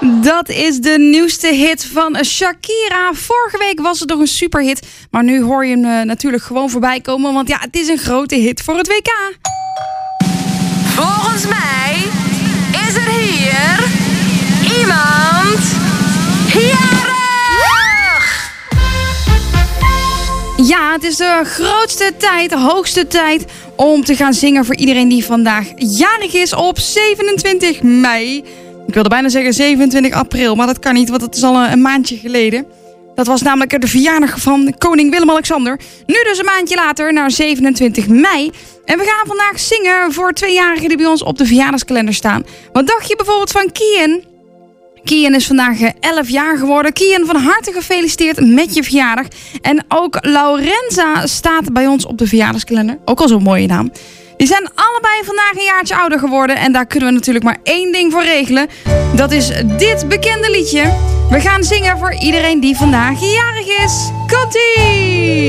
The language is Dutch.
Dat is de nieuwste hit van Shakira. Vorige week was het nog een superhit. Maar nu hoor je hem natuurlijk gewoon voorbij komen. Want ja, het is een grote hit voor het WK. Volgens mij is er hier iemand jarig! Ja, het is de grootste tijd, de hoogste tijd om te gaan zingen voor iedereen die vandaag jarig is op 27 mei. Ik wilde bijna zeggen 27 april, maar dat kan niet, want het is al een maandje geleden. Dat was namelijk de verjaardag van koning Willem-Alexander. Nu dus een maandje later, naar 27 mei. En we gaan vandaag zingen voor 2-jarigen die bij ons op de verjaardagskalender staan. Wat dacht je bijvoorbeeld van Kian? Kian is vandaag 11 jaar geworden. Kian, van harte gefeliciteerd met je verjaardag. En ook Laurenza staat bij ons op de verjaardagskalender. Ook al zo'n mooie naam. Die zijn allebei vandaag een jaartje ouder geworden. En daar kunnen we natuurlijk maar één ding voor regelen. Dat is dit bekende liedje. We gaan zingen voor iedereen die vandaag jarig is. Komt-ie!